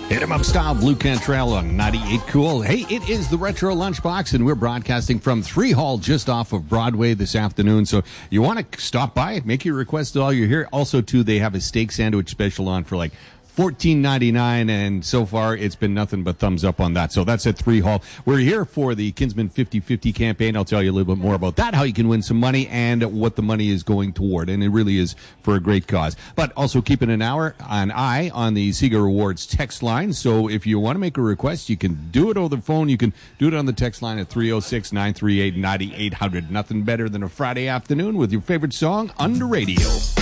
Hit 'em up style, Blue Cantrell on 98 Cool. Hey, it is the Retro Lunchbox, and we're broadcasting from 3 Hall just off of Broadway this afternoon. So you want to stop by, make your request while you're here. Also, too, they have a steak sandwich special on for like $14.99, and so far it's been nothing but thumbs up on that. So that's at 3 Hall. We're here for the Kinsman 50/50 campaign. I'll tell you a little bit more about that, how you can win some money, and what the money is going toward. And it really is for a great cause. But also keeping an eye on the Seeger Rewards text line. So if you want to make a request, you can do it over the phone. You can do it on the text line at 306-938-9800. Nothing better than a Friday afternoon with your favorite song on the radio.